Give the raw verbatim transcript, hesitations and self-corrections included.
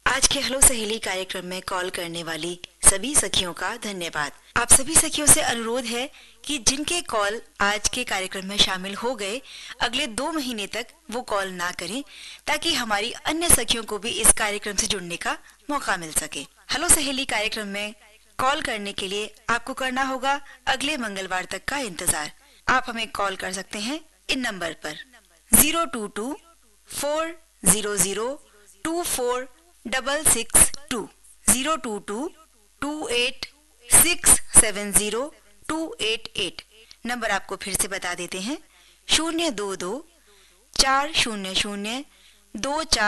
आज के हेलो सहेली कार्यक्रम में कॉल करने वाली सभी सखियों का धन्यवाद। आप सभी सखियों से अनुरोध है कि जिनके कॉल आज के कार्यक्रम में शामिल हो गए, अगले दो महीने तक वो कॉल ना करें, ताकि हमारी अन्य सखियों को भी इस कार्यक्रम से जुड़ने का मौका मिल सके। हेलो सहेली कार्यक्रम में कॉल करने के लिए आपको करना होगा अगले मंगलवार तक का इंतजार। आप हमें कॉल कर सकते हैं इन नंबर पर zero two two four zero zero two four double six two zero two two two at six seven zero two at at. Number आपको फिर से बता देते हैं, शून्य दो दो चार शून्य शून्य दो चार